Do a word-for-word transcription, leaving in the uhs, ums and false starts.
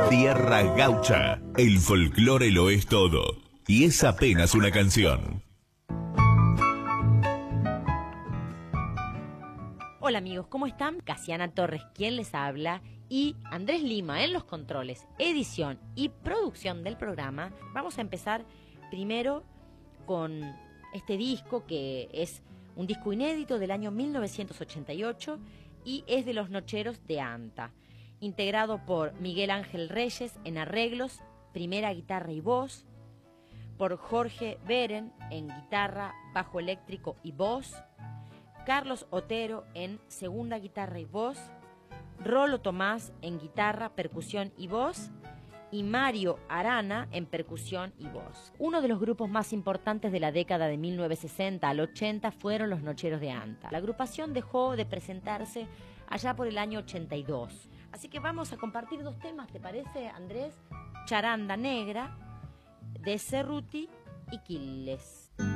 Tierra Gaucha. El folclore lo es todo. Y es apenas una canción. Hola amigos, ¿cómo están? Casiana Torres, quien les habla, y Andrés Lima en los controles, edición y producción del programa. Vamos a empezar primero con este disco, que es un disco inédito del año mil novecientos ochenta y ocho y es de Los Nocheros de Anta, integrado por Miguel Ángel Reyes en arreglos, primera guitarra y voz, por Jorge Beren en guitarra, bajo eléctrico y voz, Carlos Otero en segunda guitarra y voz, Rolo Tomás en guitarra, percusión y voz, y Mario Arana en percusión y voz. Uno de los grupos más importantes de la década de mil novecientos sesenta al ochenta fueron Los Nocheros de Anta. La agrupación dejó de presentarse allá por el año ochenta y dos. Así que vamos a compartir dos temas, ¿te parece, Andrés? Charanda Negra, de Cerruti y Quiles.